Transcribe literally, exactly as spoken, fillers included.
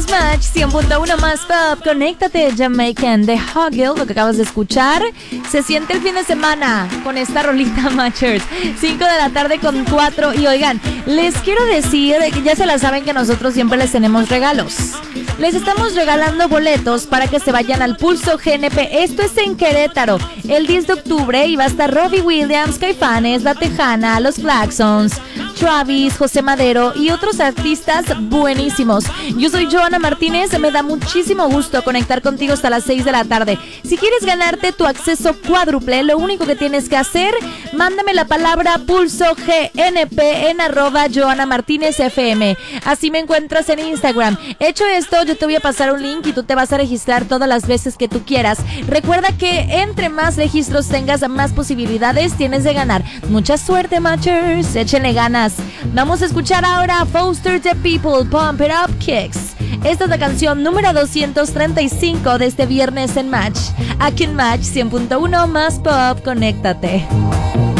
Somos Match cien punto uno más pop. Conéctate, Jamaican de Huggle, lo que acabas de escuchar. Se siente el fin de semana con esta rolita, Matchers. cinco de la tarde con cuatro. Y oigan, les quiero decir que ya se la saben que nosotros siempre les tenemos regalos. Les estamos regalando boletos para que se vayan al Pulso G N P. Esto es en Querétaro, el diez de octubre. Y va a estar Robbie Williams, Caifanes, La Tejana, Los Claxons, Travis, José Madero y otros artistas buenísimos. Yo soy Joana Martínez, me da muchísimo gusto conectar contigo hasta las seis de la tarde. Si quieres ganarte tu acceso cuádruple, lo único que tienes que hacer, mándame la palabra Pulso G N P en arroba Joana Martínez F M. Así me encuentras en Instagram. Hecho esto, yo te voy a pasar un link y tú te vas a registrar todas las veces que tú quieras. Recuerda que entre más registros tengas, más posibilidades tienes de ganar. Mucha suerte, Matchers. Échenle ganas. Vamos a escuchar ahora Foster the People, Pump It Up Kicks. Esta es la canción número doscientos treinta y cinco de este viernes en Match. Aquí en Match cien punto uno más pop, conéctate.